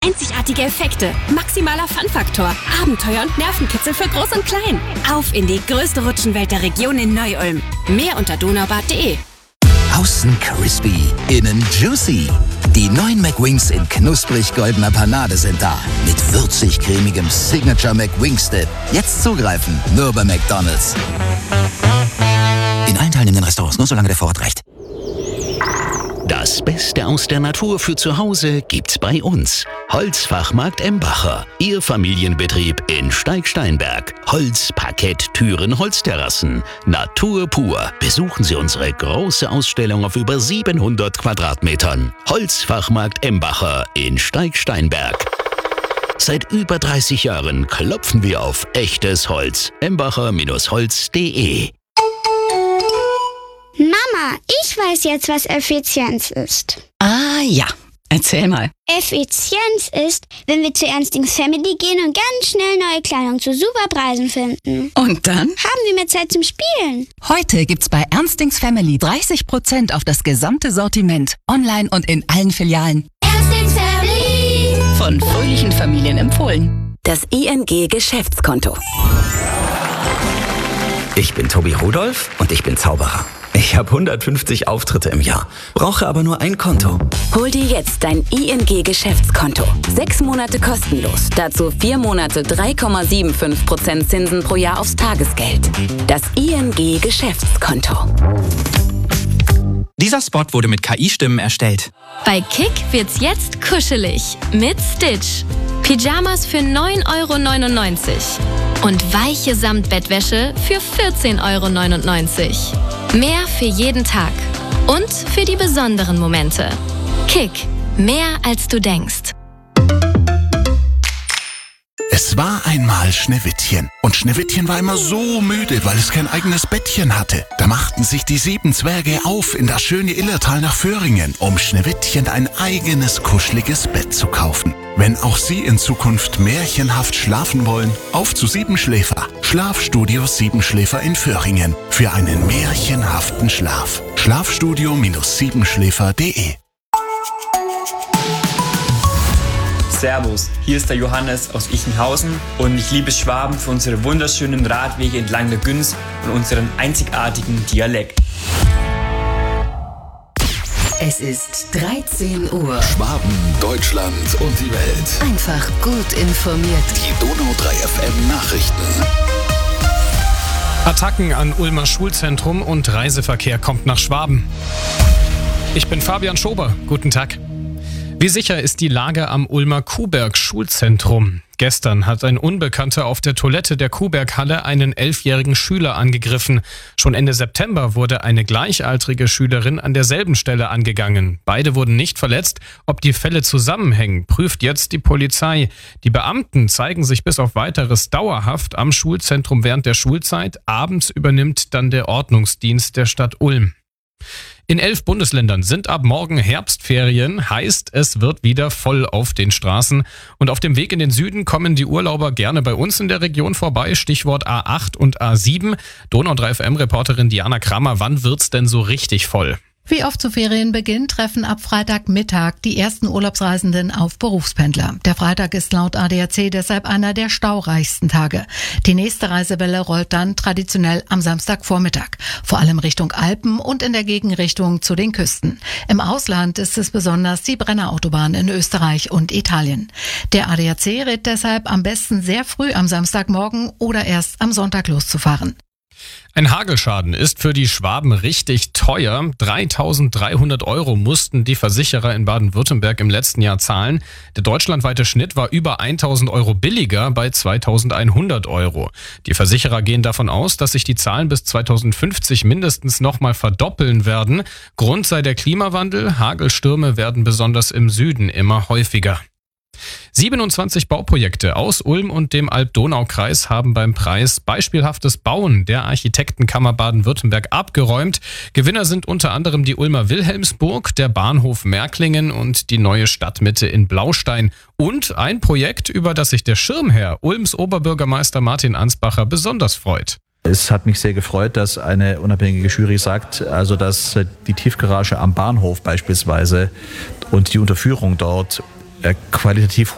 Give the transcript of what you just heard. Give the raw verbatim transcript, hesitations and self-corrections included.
Einzigartige Effekte, maximaler Fun-Faktor, Abenteuer und Nervenkitzel für Groß und Klein. Auf in die größte Rutschenwelt der Region in Neu-Ulm. Mehr unter donaubad punkt de. Außen crispy, innen juicy. Die neuen McWings in knusprig goldener Panade sind da. Mit würzig-cremigem Signature McWings-Dip. Jetzt zugreifen, nur bei McDonald's. In allen teilnehmenden Restaurants, nur solange der Vorrat reicht. Das Beste aus der Natur für zu Hause gibt's bei uns. Holzfachmarkt Embacher. Ihr Familienbetrieb in Steig-Steinberg. Holz, Parkett, Türen, Holzterrassen. Natur pur. Besuchen Sie unsere große Ausstellung auf über siebenhundert Quadratmetern. Holzfachmarkt Embacher in Steig-Steinberg. Seit über dreißig Jahren klopfen wir auf echtes Holz. embacher Bindestrich holz punkt de. Mama, ich weiß jetzt, was Effizienz ist. Ah ja, erzähl mal. Effizienz ist, wenn wir zu Ernstings Family gehen und ganz schnell neue Kleidung zu super Preisen finden. Und dann? Haben wir mehr Zeit zum Spielen. Heute gibt's bei Ernstings Family dreißig Prozent auf das gesamte Sortiment. Online und in allen Filialen. Ernstings Family. Von fröhlichen Familien empfohlen. Das I N G-Geschäftskonto. Ich bin Tobi Rudolph und ich bin Zauberer. Ich habe hundertfünfzig Auftritte im Jahr, brauche aber nur ein Konto. Hol dir jetzt dein I N G-Geschäftskonto. Sechs Monate kostenlos. Dazu vier Monate drei Komma fünfundsiebzig Prozent Zinsen pro Jahr aufs Tagesgeld. Das I N G-Geschäftskonto. Dieser Spot wurde mit K I-Stimmen erstellt. Bei Kick wird's jetzt kuschelig mit Stitch. Pyjamas für neun Euro neunundneunzig und weiche Samtbettwäsche für vierzehn Euro neunundneunzig. Mehr für jeden Tag und für die besonderen Momente. Kick, mehr als du denkst. Es war einmal Schneewittchen. Und Schneewittchen war immer so müde, weil es kein eigenes Bettchen hatte. Da machten sich die sieben Zwerge auf in das schöne Illertal nach Föhringen, um Schneewittchen ein eigenes, kuscheliges Bett zu kaufen. Wenn auch Sie in Zukunft märchenhaft schlafen wollen, auf zu Siebenschläfer. Schlafstudio Siebenschläfer in Föhringen. Für einen märchenhaften Schlaf. Schlafstudio Siebenschläfer punkt de. Servus, hier ist der Johannes aus Ichenhausen und ich liebe Schwaben für unsere wunderschönen Radwege entlang der Günz und unseren einzigartigen Dialekt. Es ist dreizehn Uhr. Schwaben, Deutschland und die Welt. Einfach gut informiert. Die Donau drei F M Nachrichten. Attacken an Ulmer Schulzentrum und Reiseverkehr kommt nach Schwaben. Ich bin Fabian Schober. Guten Tag. Wie sicher ist die Lage am Ulmer Kuhberg-Schulzentrum? Gestern hat ein Unbekannter auf der Toilette der Kuhberg-Halle einen elfjährigen Schüler angegriffen. Schon Ende September wurde eine gleichaltrige Schülerin an derselben Stelle angegangen. Beide wurden nicht verletzt. Ob die Fälle zusammenhängen, prüft jetzt die Polizei. Die Beamten zeigen sich bis auf Weiteres dauerhaft am Schulzentrum während der Schulzeit. Abends übernimmt dann der Ordnungsdienst der Stadt Ulm. In elf Bundesländern sind ab morgen Herbstferien, heißt, es wird wieder voll auf den Straßen. Und auf dem Weg in den Süden kommen die Urlauber gerne bei uns in der Region vorbei. Stichwort A acht und A sieben. Donau drei F M-Reporterin Diana Kramer, wann wird's denn so richtig voll? Wie oft zu Ferienbeginn treffen ab Freitagmittag die ersten Urlaubsreisenden auf Berufspendler. Der Freitag ist laut A D A C deshalb einer der staureichsten Tage. Die nächste Reisewelle rollt dann traditionell am Samstagvormittag, vor allem Richtung Alpen und in der Gegenrichtung zu den Küsten. Im Ausland ist es besonders die Brennerautobahn in Österreich und Italien. Der A D A C rät deshalb am besten sehr früh am Samstagmorgen oder erst am Sonntag loszufahren. Ein Hagelschaden ist für die Schwaben richtig teuer. dreitausenddreihundert Euro mussten die Versicherer in Baden-Württemberg im letzten Jahr zahlen. Der deutschlandweite Schnitt war über eintausend Euro billiger bei zweitausendeinhundert Euro. Die Versicherer gehen davon aus, dass sich die Zahlen bis zweitausendfünfzig mindestens nochmal verdoppeln werden. Grund sei der Klimawandel. Hagelstürme werden besonders im Süden immer häufiger. siebenundzwanzig Bauprojekte aus Ulm und dem Alb-Donau-Kreis haben beim Preis Beispielhaftes Bauen der Architektenkammer Baden-Württemberg abgeräumt. Gewinner sind unter anderem die Ulmer Wilhelmsburg, der Bahnhof Märklingen und die neue Stadtmitte in Blaustein. Und ein Projekt, über das sich der Schirmherr Ulms Oberbürgermeister Martin Ansbacher besonders freut. Es hat mich sehr gefreut, dass eine unabhängige Jury sagt, also dass die Tiefgarage am Bahnhof beispielsweise und die Unterführung dort qualitativ